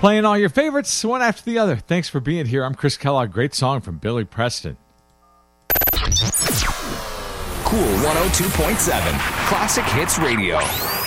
Playing all your favorites, one after the other. Thanks for being here. I'm Chris Kellogg. Great song from Billy Preston. Cool 102.7 Classic Hits Radio.